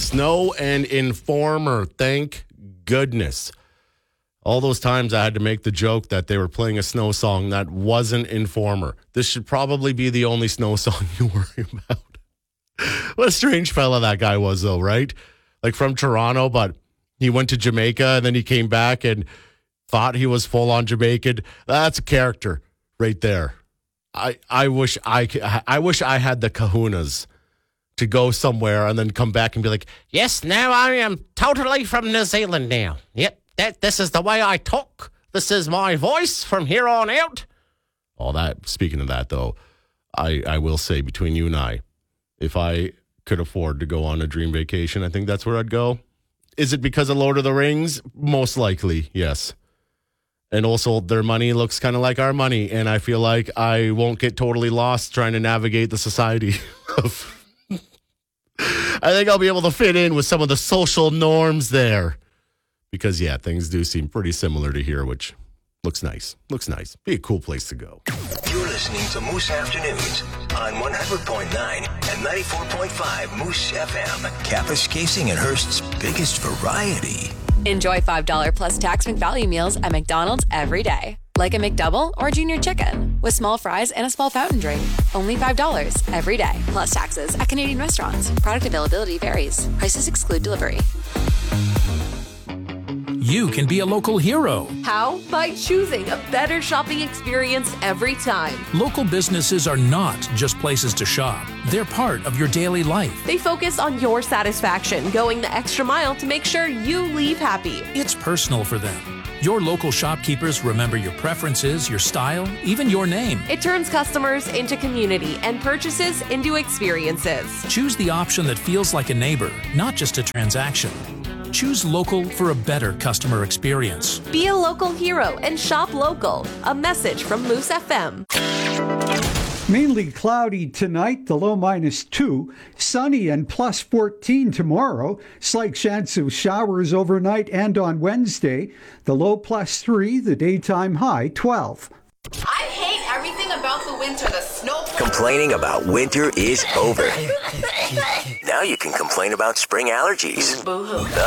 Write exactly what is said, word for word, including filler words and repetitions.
Snow and Informer. Thank goodness. All those times I had to make the joke that they were playing a snow song that wasn't Informer. This should probably be the only snow song you worry about. What a strange fella that guy was, though, right? Like from Toronto, but he went to Jamaica and then he came back and thought he was full on Jamaican. That's a character right there. I, I wish I I wish I had the kahunas to go somewhere and then come back and be like, yes, now I am totally from New Zealand now. Yep, that this is the way I talk. This is my voice from here on out. All that. Speaking of that, though, I, I will say between you and I, if I could afford to go on a dream vacation, I think that's where I'd go. Is it because of Lord of the Rings? Most likely, yes. And also, their money looks kind of like our money, and I feel like I won't get totally lost trying to navigate the society of... I think I'll be able to fit in with some of the social norms there. Because, yeah, things do seem pretty similar to here, which looks nice. Looks nice. Be a cool place to go. You're listening to Moose Afternoons on one hundred point nine and ninety-four point five Moose F M. Kappas Casing and Hearst's biggest variety. Enjoy five dollars plus tax-free value meals at McDonald's every day. Like a McDouble or Junior Chicken with small fries and a small fountain drink. Only five dollars every day. Plus taxes at Canadian restaurants. Product availability varies. Prices exclude delivery. You can be a local hero. How? By choosing a better shopping experience every time. Local businesses are not just places to shop. They're part of your daily life. They focus on your satisfaction, going the extra mile to make sure you leave happy. It's personal for them. Your local shopkeepers remember your preferences, your style, even your name. It turns customers into community and purchases into experiences. Choose the option that feels like a neighbor, not just a transaction. Choose local for a better customer experience. Be a local hero and shop local. A message from Moose F M. Mainly cloudy tonight, the low minus two. Sunny and plus fourteen tomorrow. Slight chance of showers overnight and on Wednesday. The low plus three, the daytime high twelve. I hate everything about the winter. The snow. Complaining about winter is over. Now you can complain about spring allergies. Boo-hoo.